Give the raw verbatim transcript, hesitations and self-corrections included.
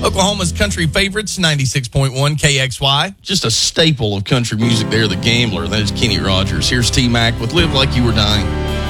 Oklahoma's country favorites, ninety-six point one K X Y. Just a staple of country music there, the Gambler. That is Kenny Rogers. Here's T-Mac with Live Like You Were Dying.